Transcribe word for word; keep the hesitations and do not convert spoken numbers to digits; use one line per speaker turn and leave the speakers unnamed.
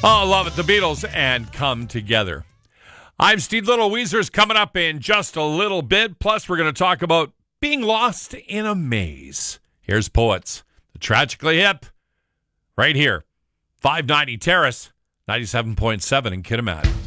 Oh, love it. The Beatles and Come Together. I'm Steve Little. Weezer's coming up in just a little bit. Plus, we're going to talk about being lost in a maze. Here's Poets, the Tragically Hip, right here. five ninety Terrace, ninety-seven point seven in Kitimat.